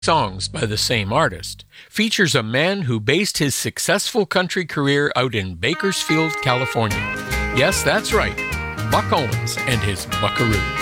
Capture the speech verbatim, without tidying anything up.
songs by the same artist, features a man who based his successful country career out in Bakersfield, California. Yes, that's right, Buck Owens and his Buckaroos.